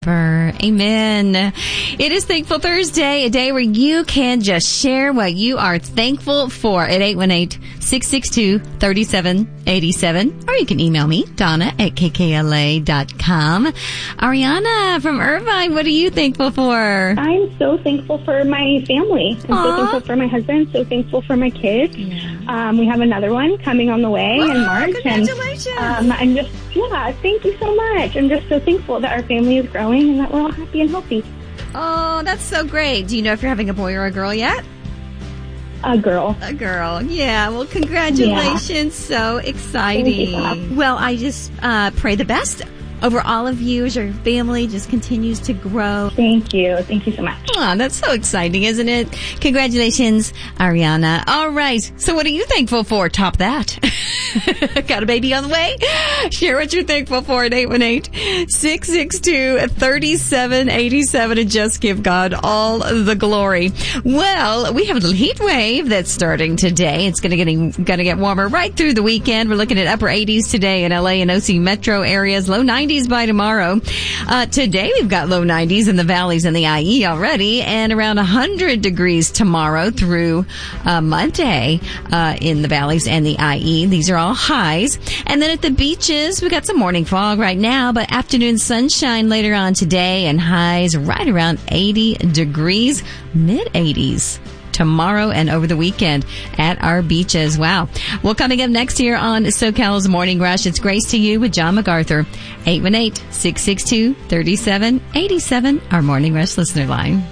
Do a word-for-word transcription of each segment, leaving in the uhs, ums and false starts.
Amen. It is Thankful Thursday, a day where you can just share what you are thankful for at eight one eight, six six two, three seven eight seven. Or you can email me, Donna at K K L A dot com. Ariana from Irvine, what are you thankful for? I'm so thankful for my family. I'm Aww. so thankful for my husband, so thankful for my kids. Yeah. Um, we have another one coming on the way Wow, in March. congratulations. And um, I'm just, yeah, thank you so much. I'm just so thankful that our family is growing and that we're all happy and healthy. Oh, that's so great. Do you know if you're having a boy or a girl yet? A girl. A girl. Yeah. Well, congratulations. Yeah. So exciting. Thank you. Well, I just uh, pray the best over all of you as your family just continues to grow. Thank you. Thank you so much. Oh, that's so exciting, isn't it? Congratulations, Ariana. All right. So what are you thankful for? Top that. Got a baby on the way? Share what you're thankful for at eight one eight, six six two, three seven eight seven and just give God all the glory. Well, we have a little heat wave that's starting today. It's going to getting going to get warmer right through the weekend. We're looking at upper eighties today in L A and O C metro areas, low nineties by tomorrow. Uh, today we've got low nineties in the valleys and the I E already, and around one hundred degrees tomorrow through uh, Monday uh, in the valleys and the I E. These are all highs. And then at the beaches, we got some morning fog right now, but afternoon sunshine later on today and highs right around eighty degrees, mid eighties. Tomorrow and over the weekend at our beaches. Wow. Well, coming up next here on SoCal's Morning Rush, it's Grace to You with John MacArthur. eight one eight, six six two, three seven eight seven, our Morning Rush listener line.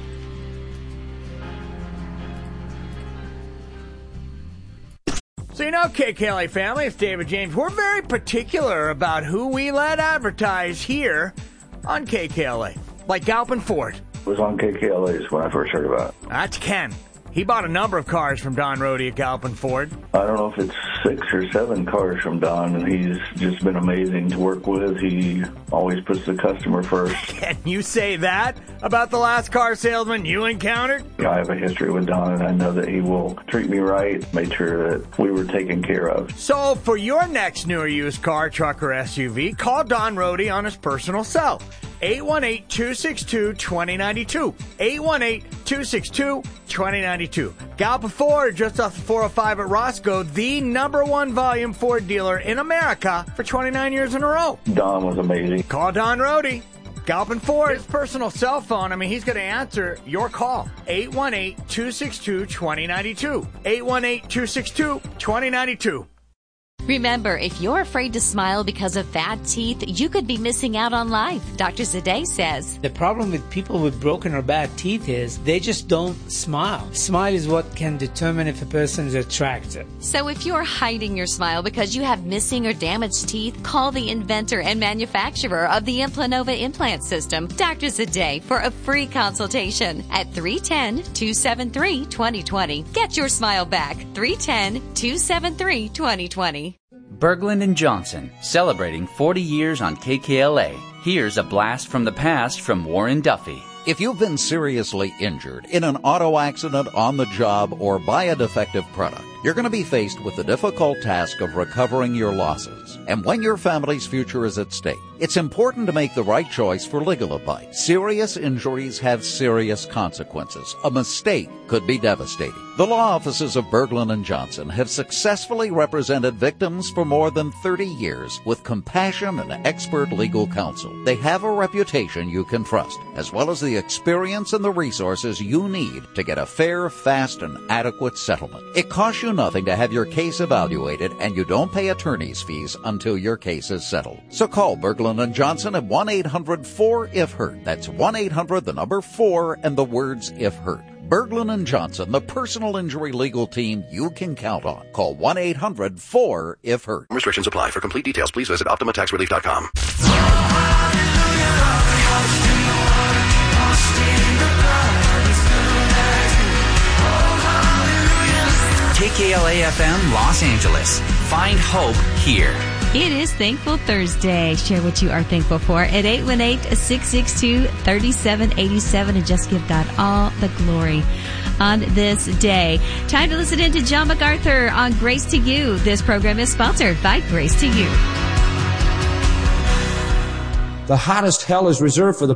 So you know, K K L A family, it's David James. We're very particular about who we let advertise here on K K L A. Like Galpin Ford. Was on K K L A's when I first heard about it. That's Ken. He bought a number of cars from Don Rohde at Galpin Ford. I don't know if it's six or seven cars from Don, and he's just been amazing to work with. He always puts the customer first. Can you say that about the last car salesman you encountered? I have a history with Don, and I know that he will treat me right, make sure that we were taken care of. So for your next new or used car, truck, or S U V, call Don Rohde on his personal cell. eight one eight, two six two, two zero nine two. eight one eight, two six two, two zero nine two. Galpin Ford, just off the four oh five at Roscoe, the number one volume Ford dealer in America for twenty-nine years in a row. Don was amazing. Call Don Rohde. Galpin Ford, his personal cell phone. I mean, he's going to answer your call. eight one eight, two six two, two zero nine two. eight one eight, two six two, two zero nine two. Remember, if you're afraid to smile because of bad teeth, you could be missing out on life. Doctor Zadeh says. The problem with people with broken or bad teeth is they just don't smile. Smile is what can determine if a person is attractive. So if you're hiding your smile because you have missing or damaged teeth, call the inventor and manufacturer of the Implanova implant system, Doctor Zadeh, for a free consultation at three one zero, two seven three, two zero two zero. Get your smile back. three one zero, two seven three, two zero two zero. Berglund and Johnson, celebrating forty years on K K L A. Here's a blast from the past from Warren Duffy. If you've been seriously injured in an auto accident, on the job, or by a defective product, you're going to be faced with the difficult task of recovering your losses. And when your family's future is at stake, it's important to make the right choice for legal advice. Serious injuries have serious consequences. A mistake could be devastating. The law offices of Berglund and Johnson have successfully represented victims for more than thirty years with compassion and expert legal counsel. They have a reputation you can trust, as well as the experience and the resources you need to get a fair, fast, and adequate settlement. It costs you nothing to have your case evaluated, and you don't pay attorney's fees until your case is settled. So call Berglund and Johnson at one eight hundred four if hurt. That's one eight hundred, the number four, and the words if hurt. Berglund and Johnson, the personal injury legal team you can count on. Call one eight hundred four if hurt. Restrictions apply. For complete details, please visit Optima Tax Relief dot com. K K L A F M Los Angeles. Find hope here. It is Thankful Thursday. Share what you are thankful for at eight one eight, six six two, three seven eight seven and just give God all the glory on this day. Time to listen in to John MacArthur on Grace to You. This program is sponsored by Grace to You. The hottest hell is reserved for the